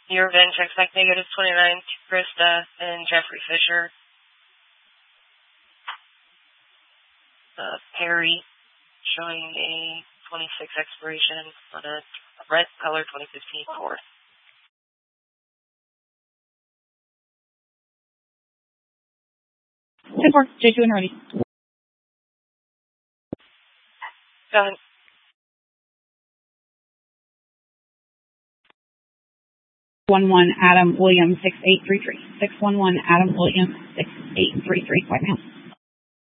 Your VIN checks back negative 29 to Krista and Jeffrey Fisher. Perry showing a 26 expiration on a red color 2015 Ford. J2 and ready. Go ahead. Adam Williams 6833. 611 Adam Williams 6833. Right now.